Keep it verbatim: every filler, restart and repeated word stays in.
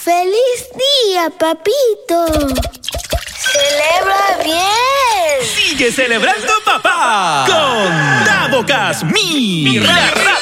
¡Feliz día, papito! ¡Celebra bien! ¡Sigue celebrando, papá! Con Dabocas Mi.